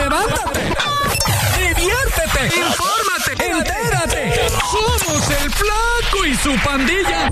levántate, diviértete, infórmate, entérate. Somos el Flaco y su pandilla.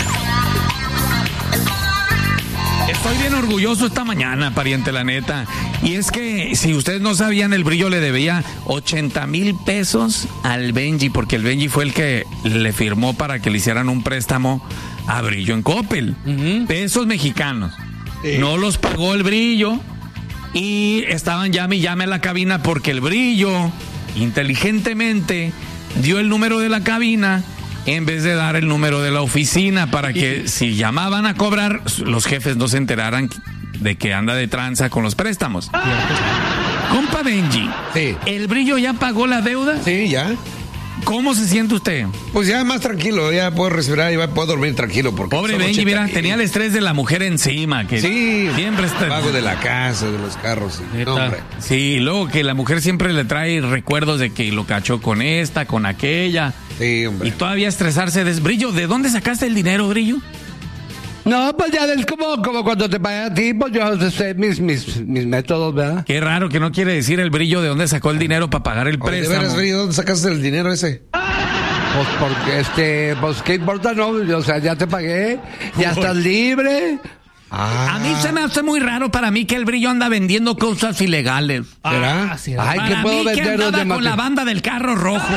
Estoy bien orgulloso esta mañana, pariente, la neta. Y es que, si ustedes no sabían, el Brillo le debía 80,000 pesos al Benji, porque el Benji fue el que le firmó para que le hicieran un préstamo a Brillo en Coppel. Pesos mexicanos. Sí. No los pagó el Brillo y estaban llame y llame a la cabina porque el Brillo inteligentemente dio el número de la cabina en vez de dar el número de la oficina para que si llamaban a cobrar, los jefes no se enteraran de que anda de tranza con los préstamos. Compa Benji, sí. ¿El Brillo ya pagó la deuda? Sí, ya. ¿Cómo se siente usted? Pues ya más tranquilo, ya puedo respirar y puedo dormir tranquilo. Porque pobre Benji, mira, tenía el estrés de la mujer encima. Que sí, siempre está. Pago de la casa, de los carros. Sí, no, hombre. Sí, y luego que la mujer siempre le trae recuerdos de que lo cachó con esta, con aquella. Sí, hombre. Y todavía estresarse de Brillo. ¿De dónde sacaste el dinero, Brillo? No, pues ya es como cuando te pagan a ti, pues yo sé mis métodos, ¿verdad? Qué raro que no quiere decir el Brillo de dónde sacó el dinero para pagar el préstamo. ¿De veras, Brillo, dónde sacaste el dinero ese? Pues porque, pues qué importa, ¿no? O sea, ya te pagué, ya estás libre. A mí se me hace muy raro para mí que el Brillo anda vendiendo cosas ilegales. ¿Será? Ay, ¿qué puedo vender? Que andaba con la banda del carro rojo.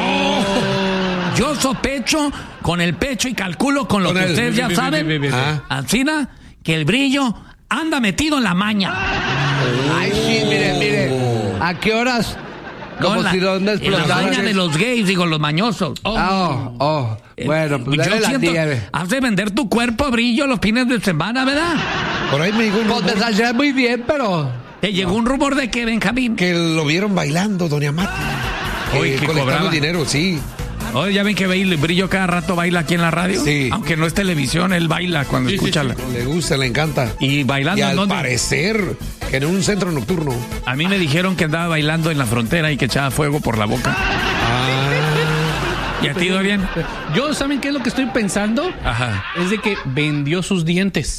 Yo sospecho con el pecho y calculo con lo que ustedes ya saben. Asina, que el Brillo anda metido en la maña. Ay, sí, mire. ¿A qué horas? Como si los en la maña de los gays, digo, los mañosos. Bueno, pues dale la nieve. Has de vender tu cuerpo, Brillo, los fines de semana, ¿verdad? Por ahí me llegó un rumor. Pues te saldrá muy bien, pero... ¿Te llegó un rumor de qué, Benjamín? Que lo vieron bailando, doña Mati. Oye, que cobraba dinero, sí. Oye, ¿ya ven que Brillo cada rato baila aquí en la radio? Sí. Aunque no es televisión, él baila cuando escucha la... Le gusta, le encanta. Y bailando... Y al parecer, que en un centro nocturno. A mí me dijeron que andaba bailando en la frontera y que echaba fuego por la boca. ¿Y a ti, Dorian? Yo, ¿saben qué es lo que estoy pensando? Ajá. Es de que vendió sus dientes.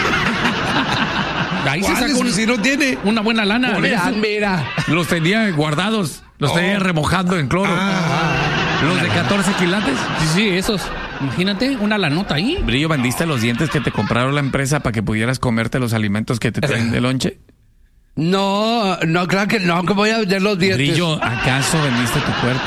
Ahí se sacó si no tiene una buena lana. Mira. Los tenía guardados, los tenía remojando en cloro. Los de 14 quilates. Sí, esos. Imagínate, una lanota ahí. Brillo, ¿vendiste los dientes que te compraron la empresa para que pudieras comerte los alimentos que te traen de lonche? No, claro que no, que voy a vender los dientes. Brillo, ¿acaso vendiste tu cuerpo?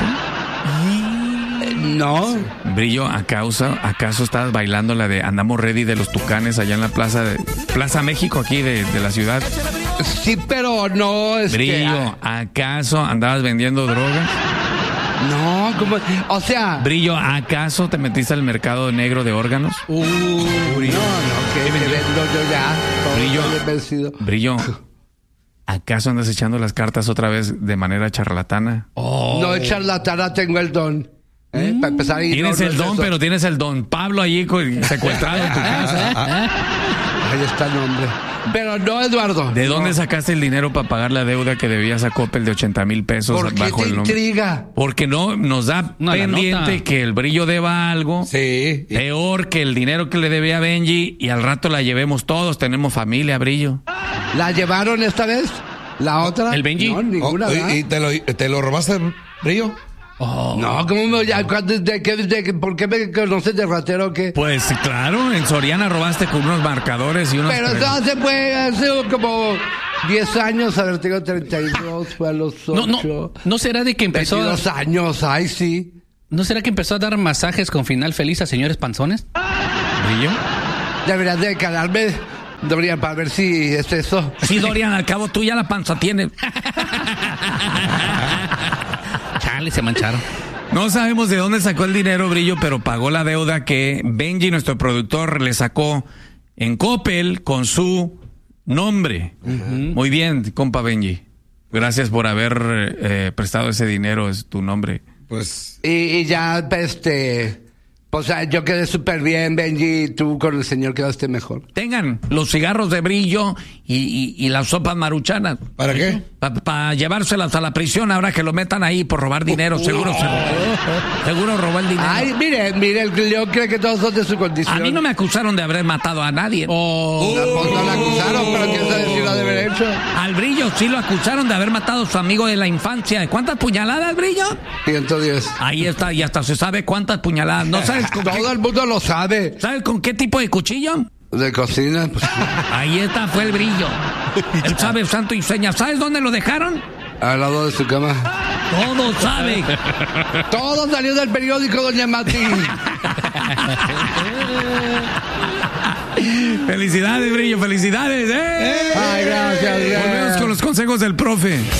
No. Brillo, ¿acaso estabas bailando la de Andamos Ready de los Tucanes allá en la Plaza México aquí de la ciudad? Sí, pero no es Brillo, ¿acaso andabas vendiendo drogas? No, como, o sea... Brillo, ¿acaso te metiste al mercado negro de órganos? No, que vendo yo ya. Brillo, ¿acaso andas echando las cartas otra vez de manera charlatana? No, charlatana, tengo el don. Para empezar... Tienes el don, pero tienes el don Pablo allí secuestrado en tu casa. Ahí está el nombre. Pero no, Eduardo. ¿De dónde sacaste el dinero para pagar la deuda que debías a Coppel de 80,000 pesos bajo el nombre? ¿Por qué te intriga? Porque no nos da pendiente que el Brillo deba algo. Sí. Peor que el dinero que le debe a Benji y al rato la llevemos todos. Tenemos familia, Brillo. ¿La llevaron esta vez? ¿La otra? ¿El Benji? No, ninguna. ¿Y te lo robaste, Brillo? No, ¿cómo ¿por qué me conoces de ratero o qué? Pues claro, en Soriana robaste con unos marcadores y unos... Pero eso hace como 10 años, a ver, tengo 32, fue a los 8. No será de que empezó... 22 años, ay sí. ¿No será que empezó a dar masajes con final feliz a señores panzones? ¿Brillo? Deberías de calarme, Dorian, para ver si es eso. Sí, Dorian, al cabo tú ya la panza tienes. Chale, se mancharon. No sabemos de dónde sacó el dinero, Brillo, pero pagó la deuda que Benji, nuestro productor, le sacó en Coppel con su nombre. Muy bien, compa Benji. Gracias por haber prestado ese dinero, es tu nombre. Pues... Y ya, pues yo quedé súper bien, Benji, tú con el señor quedaste mejor. Tengan los cigarros de Brillo y las sopas maruchanas. ¿Para qué? Para llevárselas a la prisión ahora que lo metan ahí por robar dinero. Seguro robó el dinero. Ay, mire, el León cree que todos son de su condición. A mí no me acusaron de haber matado a nadie. No la acusaron, pero quién sabe si lo ha de haber hecho. Al Brillo sí lo acusaron de haber matado a su amigo de la infancia. ¿Cuántas puñaladas, Brillo? 110. Ahí está, y hasta se sabe cuántas puñaladas. ¿No sabes con Todo el mundo lo sabe. ¿Sabes con qué tipo de cuchillo? De cocina, pues. Ahí está, fue el Brillo. Él sabe santo y seña. ¿Sabes dónde lo dejaron? Al lado de su cama. Todo sabe. Todo salió del periódico, doña Mati. Felicidades, Brillo, felicidades. Ay, gracias. Volvemos con los consejos del profe.